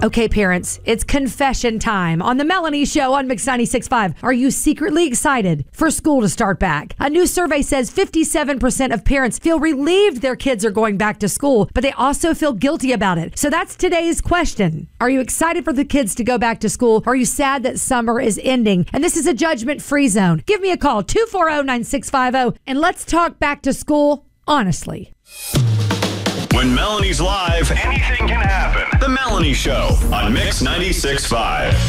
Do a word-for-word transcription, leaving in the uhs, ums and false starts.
Okay, parents, it's confession time on the Melanie Show on Mix ninety-six point five. Are you secretly excited for school to start back? A new survey says fifty-seven percent of parents feel relieved their kids are going back to school, but they also feel guilty about it. So that's today's question. Are you excited for the kids to go back to school? Or are you sad that summer is ending? And this is a judgment-free zone. Give me a call, two four zero, nine six five zero, and let's talk back to school honestly. When Melanie's live, anything can happen. The Melanie Show on Mix ninety-six point five.